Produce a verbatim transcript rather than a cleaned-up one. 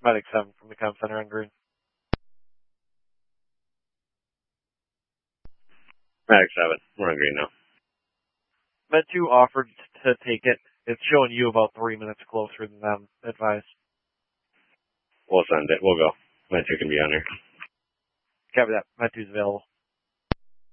Medic seven from the comm center on green. Medic seven, we're on green now. Med two offered to take it. It's showing you about three minutes closer than them. Advise. We'll send it. We'll go. Med two can be on here. Copy that. Med two's available.